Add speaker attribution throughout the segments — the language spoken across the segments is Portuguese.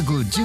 Speaker 1: De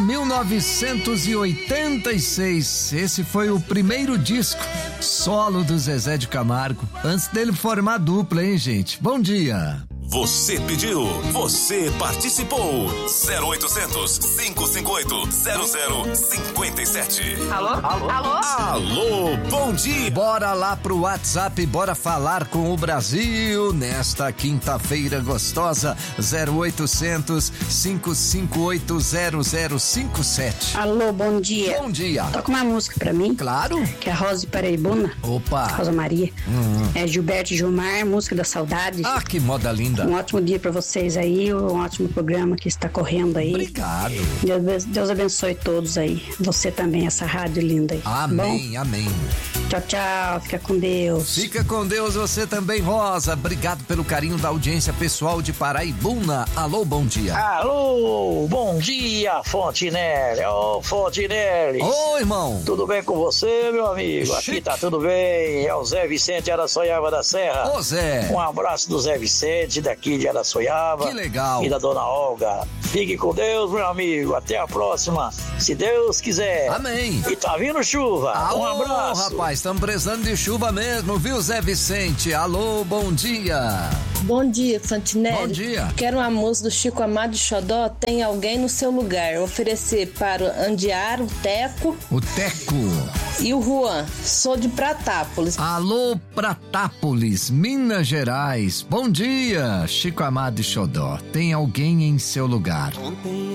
Speaker 1: 1986, esse foi o primeiro disco solo do Zezé de Camargo, antes dele formar dupla, hein, gente? Bom dia!
Speaker 2: Você pediu, você participou. 0800 558 0057.
Speaker 3: Alô? Alô? Alô?
Speaker 2: Alô, bom dia.
Speaker 1: Bora lá pro WhatsApp, bora falar com o Brasil nesta quinta-feira gostosa. 0800 558 0057.
Speaker 4: Alô, bom dia.
Speaker 1: Bom dia.
Speaker 4: Toca uma música pra mim.
Speaker 1: Claro.
Speaker 4: Que é a Rosa de Paraibuna.
Speaker 1: Opa.
Speaker 4: Rosa Maria. É Gilberto e Gilmar, música da saudade.
Speaker 1: Ah, que moda linda.
Speaker 4: Um ótimo dia pra vocês aí, um ótimo programa que está correndo aí.
Speaker 1: Obrigado.
Speaker 4: Deus abençoe todos aí. Você também, essa rádio linda aí.
Speaker 1: Amém, bom? Amém.
Speaker 4: Tchau, tchau. Fica com Deus.
Speaker 1: Fica com Deus você também, Rosa. Obrigado pelo carinho da audiência pessoal de Paraibuna. Alô, bom dia.
Speaker 5: Alô, bom dia, Fontinelli. Ô, Fontinelli.
Speaker 1: Ô, irmão.
Speaker 5: Tudo bem com você, meu amigo? Chique. Aqui tá tudo bem. É o Zé Vicente Araçoiaba da Serra.
Speaker 1: Ô, Zé.
Speaker 5: Um abraço do Zé Vicente, daqui de Araçoiaba.
Speaker 1: Que legal.
Speaker 5: E da dona Olga. Fique com Deus, meu amigo. Até a próxima, se Deus quiser.
Speaker 1: Amém.
Speaker 5: E tá vindo chuva.
Speaker 1: Alô,
Speaker 5: um abraço.
Speaker 1: Rapaz, estamos precisando de chuva mesmo, viu, Zé Vicente? Alô, bom dia.
Speaker 6: Bom dia, Fontinelli.
Speaker 1: Bom dia.
Speaker 6: Quero uma música do Chico Amado e Xodó, Tem Alguém no Seu Lugar. Oferecer para o Andiar, o Teco.
Speaker 1: O Teco.
Speaker 6: E o Juan. Sou de Pratápolis.
Speaker 1: Alô, Pratápolis, Minas Gerais. Bom dia, Chico Amado e Xodó. Tem alguém em seu lugar.
Speaker 7: Ontem